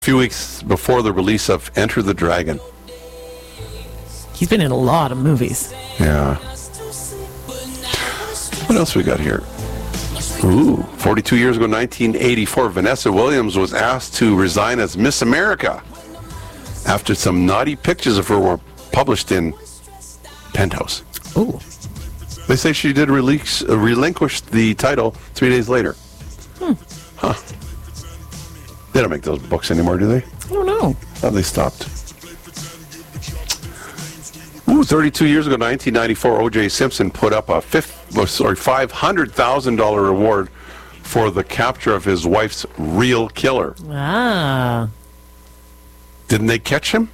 few weeks before the release of Enter the Dragon. He's been in a lot of movies. Yeah. What else we got here? 42 years ago, 1984, Vanessa Williams was asked to resign as Miss America after some naughty pictures of her were published in Penthouse. Ooh. They say she did relinquish the title 3 days later. Huh. They don't make those books anymore, do they? I don't know. Thought they stopped. 32 years ago, 1994, O.J. Simpson put up a $500,000 reward for the capture of his wife's real killer. Ah. Didn't they catch him?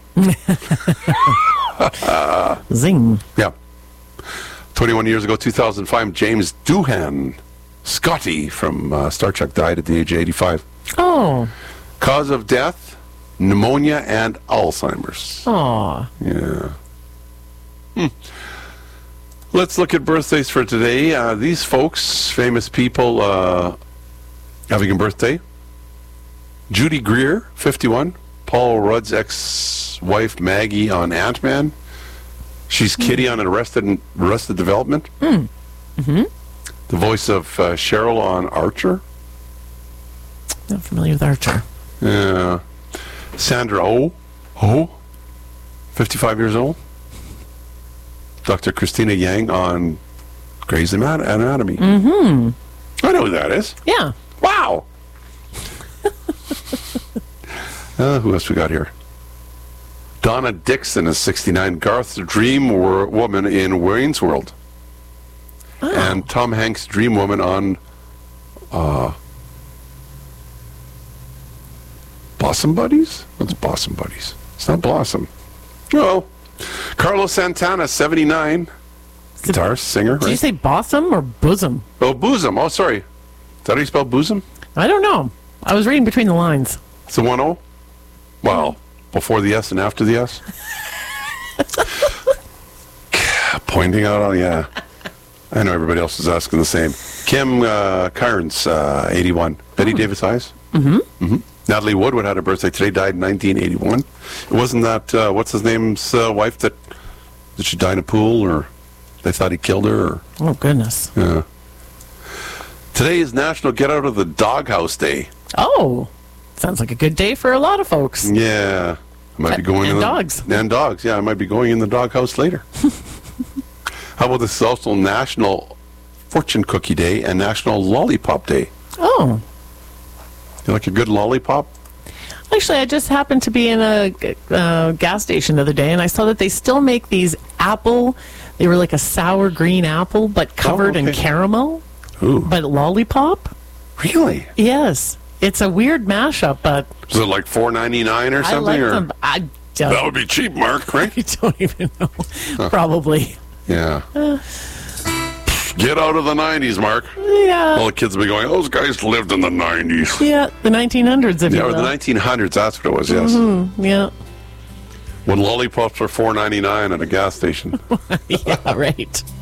Zing. Yeah. 21 years ago, 2005, James Doohan, Scotty from Star Trek, died at the age of 85. Oh. Cause of death, pneumonia and Alzheimer's. Aw. Yeah. Let's look at birthdays for today. These folks, famous people having a birthday. Judy Greer, 51. Paul Rudd's ex-wife Maggie on Ant-Man. She's Kitty on Arrested Development. Mm-hmm. The voice of Cheryl on Archer. Not familiar with Archer. Yeah. Sandra Oh, 55 years old. Dr. Christina Yang on Grey's Anatomy. Mm-hmm. I know who that is. Yeah. Wow. Who else we got here? Donna Dixon is 69. Garth's dream woman in Wayne's World. Oh. And Tom Hanks' dream woman on Blossom Buddies? What's Blossom Buddies? It's not Blossom. Oh. Carlos Santana, 79. Guitarist, singer, right? Did you say bosom or bosom? Oh, bosom. Oh, sorry. Is that how you spell bosom? I don't know. I was reading between the lines. It's a 1-0? Well, before the S and after the S? Pointing out on, yeah. I know everybody else is asking the same. Kim Carnes, 81. Betty Davis Eyes? Mm-hmm. Mm-hmm. Natalie Woodward had a birthday today, died in 1981. It wasn't that, what's his name's wife did she die in a pool, or they thought he killed her? Or? Oh, goodness. Yeah. Today is National Get Out of the Doghouse Day. Oh, sounds like a good day for a lot of folks. Yeah. I might be going and in dogs. And dogs, yeah. I might be going in the doghouse later. How about this is also National Fortune Cookie Day and National Lollipop Day. Oh. You like a good lollipop? Actually, I just happened to be in a gas station the other day, and I saw that they still make these they were like a sour green apple, but covered in caramel. Ooh. But lollipop? Really? Yes. It's a weird mashup, but... Is it like $4.99 or something? I like them. That would be cheap, Mark, right? I don't even know. Probably. Yeah. Get out of the 90s, Mark. Yeah. All the kids will be going, those guys lived in the 90s. Yeah, the 1900s, if you Yeah, will. or the 1900s, that's what it was, yes. Mm-hmm. Yeah. When lollipops were $4.99 at a gas station. Yeah, right.